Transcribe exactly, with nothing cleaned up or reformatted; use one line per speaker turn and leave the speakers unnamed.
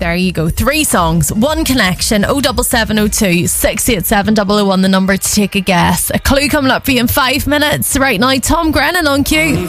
there you go. Three songs, one connection. oh seven seven oh two, six eight seven, double oh one, the number to take a guess. A clue coming up for you in five minutes. Right now, Tom Grennan on cue.